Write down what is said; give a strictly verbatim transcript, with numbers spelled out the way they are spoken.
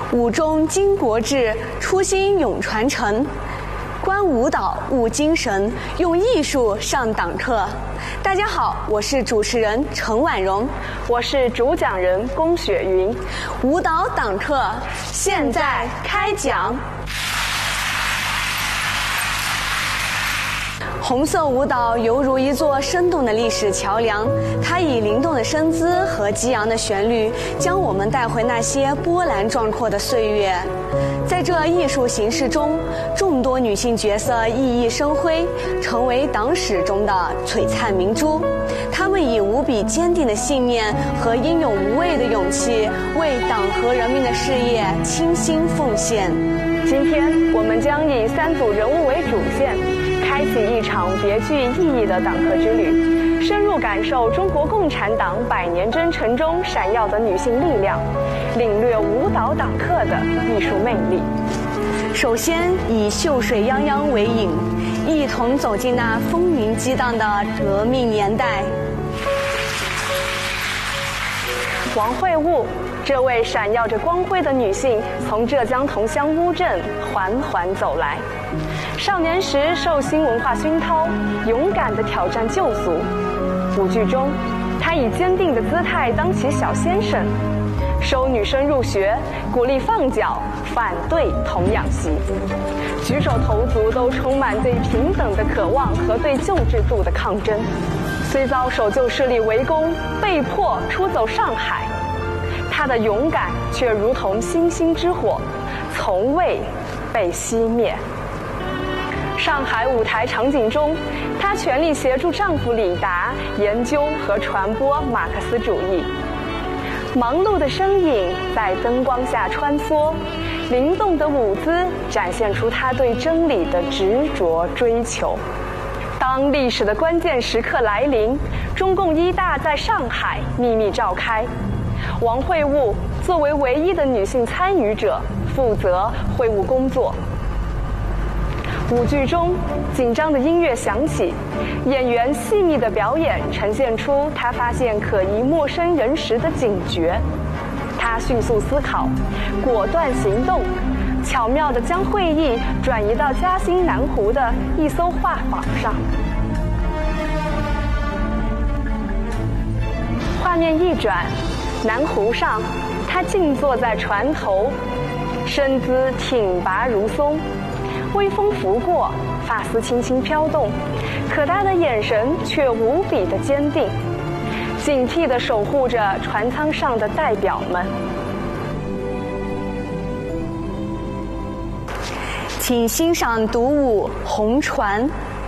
舞中经国志，初心永传承。观舞蹈悟精神，用艺术上党课。大家好，我是主持人陈婉容， 我是主讲人龚雪云。 舞蹈党课现在开讲。红色舞蹈犹如一座生动的历史桥梁，它以灵动的身姿和激昂的旋律，将我们带回那些波澜壮阔的岁月。在这艺术形式中，众多女性角色熠熠生辉，成为党史中的璀璨明珠。她们以无比坚定的信念和英勇无畏的勇气，为党和人民的事业倾心奉献。 今天我们将以三组人物为主线，开启一场别具意义的党课之旅，深入感受中国共产党百年征程中闪耀的女性力量，领略舞蹈党课的艺术魅力。 首先以秀水泱泱为引，一同走进那风云激荡的革命年代。 王惠悟，这位闪耀着光辉的女性，从浙江桐乡乌镇缓缓走来。少年时受新文化熏陶，勇敢地挑战旧俗。舞剧中，她以坚定的姿态当起小先生，收女生入学，鼓励放脚，反对童养媳，举手投足都充满对平等的渴望和对旧制度的抗争。虽遭守旧势力围攻，被迫出走上海，她的勇敢却如同星星之火，从未被熄灭。上海舞台场景中，她全力协助丈夫李达研究和传播马克思主义。忙碌的身影在灯光下穿梭，灵动的舞姿展现出她对真理的执着追求。当历史的关键时刻来临，中共一大在上海秘密召开，王惠悟作为唯一的女性参与者，负责会务工作。舞剧中，紧张的音乐响起，演员细密的表演呈现出他发现可疑陌生人时的警觉。他迅速思考，果断行动，巧妙地将会议转移到嘉兴南湖的一艘画舫上。画面一转，南湖上，他静坐在船头，身姿挺拔如松。微风拂过，发丝轻轻飘动，可他的眼神却无比的坚定，警惕地守护着船舱上的代表们。 请欣赏独舞《红船》。